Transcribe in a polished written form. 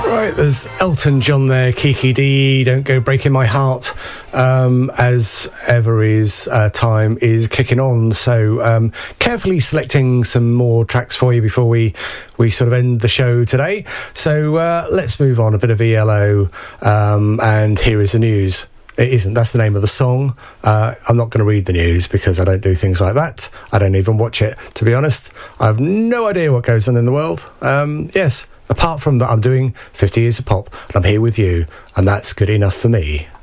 Right, there's Elton John there, Kiki D, Don't Go Breaking My Heart, as Every's time is kicking on. So carefully selecting some more tracks for you before we sort of end the show today. So let's move on, a bit of ELO, and here is the news. It isn't, that's the name of the song. I'm not going to read the news because I don't do things like that. I don't even watch it, to be honest. I have no idea what goes on in the world. Yes, apart from that I'm doing 50 Years of Pop and I'm here with you, and that's good enough for me.